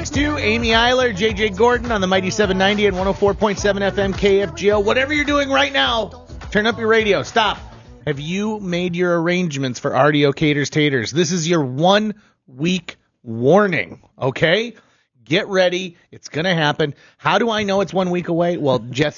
thanks to Amy Eiler, JJ Gordon on the Mighty 790 and 104.7 FM KFGO. Whatever you're doing right now, turn up your radio. Stop. Have you made your arrangements for RDO Caters Taters? This is your 1 week warning, okay? Get ready. It's going to happen. How do I know it's 1 week away? Well, Jeff